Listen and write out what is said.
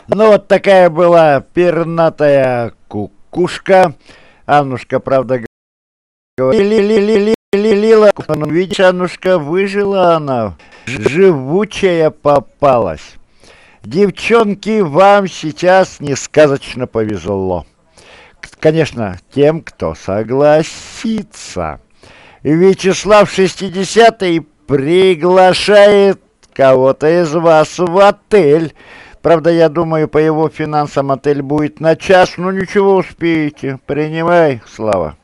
Ну, вот такая была пернатая кукушка. Аннушка, правда, говорила, ну, видишь, Аннушка, выжила она, живучая попалась. Девчонки, вам сейчас несказочно повезло. Конечно, тем, кто согласится. Вячеслав 60-й приглашает кого-то из вас в отель. Правда, я думаю, по его финансам отель будет на час, но ничего, успеете. Принимай, Слава.